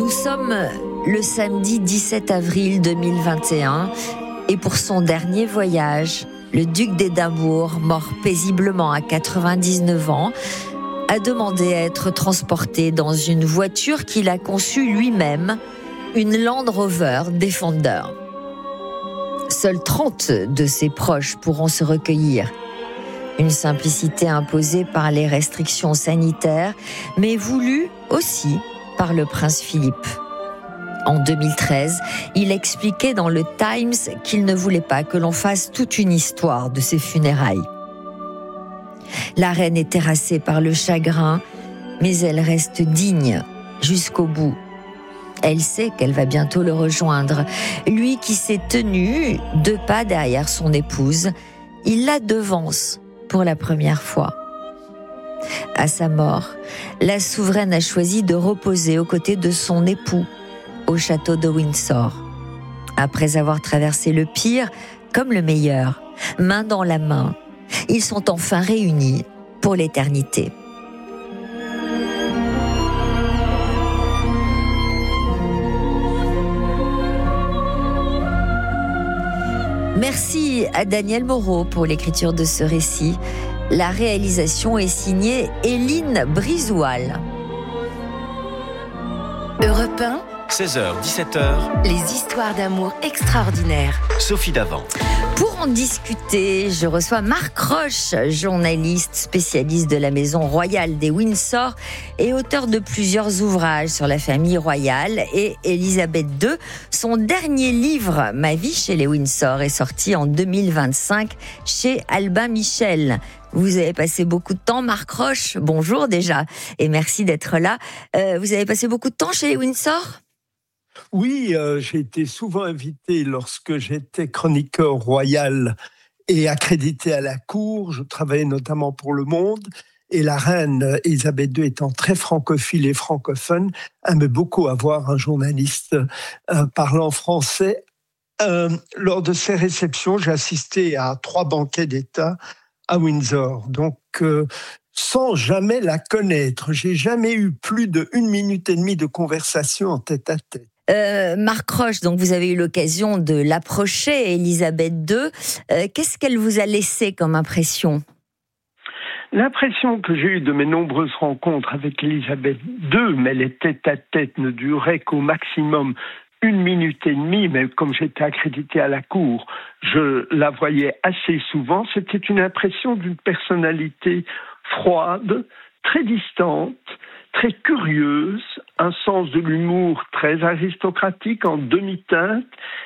Nous sommes le samedi 17 avril 2021 et pour son dernier voyage, le duc d'Édimbourg, mort paisiblement à 99 ans, a demandé à être transporté dans une voiture qu'il a conçue lui-même, une Land Rover Defender. Seuls 30 de ses proches pourront se recueillir. Une simplicité imposée par les restrictions sanitaires, mais voulue aussi par le prince Philippe. En 2013, il expliquait dans le Times qu'il ne voulait pas que l'on fasse toute une histoire de ses funérailles. La reine est terrassée par le chagrin, mais elle reste digne jusqu'au bout. Elle sait qu'elle va bientôt le rejoindre. Lui qui s'est tenu 2 pas derrière son épouse, il la devance pour la première fois. À sa mort, la souveraine a choisi de reposer aux côtés de son époux au château de Windsor. Après avoir traversé le pire comme le meilleur, main dans la main, ils sont enfin réunis pour l'éternité. Merci à Daniel Moreau pour l'écriture de ce récit. La réalisation est signée Éline Brizoual. Europe 1, 16h, 17h, les histoires d'amour extraordinaires. Sophie Davant. Pour en discuter, je reçois Marc Roche, journaliste spécialiste de la maison royale des Windsor et auteur de plusieurs ouvrages sur la famille royale et Élisabeth II. Son dernier livre, Ma vie chez les Windsor, est sorti en 2025 chez Albin Michel. Vous avez passé beaucoup de temps, Marc Roche, bonjour déjà, et merci d'être là. Vous avez passé beaucoup de temps chez les Windsor ? Oui, j'ai été souvent invité lorsque j'étais chroniqueur royal et accrédité à la cour. Je travaillais notamment pour Le Monde. Et la reine Élisabeth II, étant très francophile et francophone, aimait beaucoup avoir un journaliste parlant français. Lors de ces réceptions, j'ai assisté à 3 banquets d'État à Windsor. Donc, sans jamais la connaître, j'ai jamais eu plus de 1 minute et demie de conversation en tête-à-tête. Marc Roche, donc vous avez eu l'occasion de l'approcher, Élisabeth II. Qu'est-ce qu'elle vous a laissé comme impression ? L'impression que j'ai eue de mes nombreuses rencontres avec Élisabeth II, mais les tête-à-tête ne duraient qu'au maximum 1 minute et demie, mais comme j'étais accrédité à la cour, je la voyais assez souvent. C'était une impression d'une personnalité froide, très distante, très curieuse, un sens de l'humour très aristocratique en demi-teinte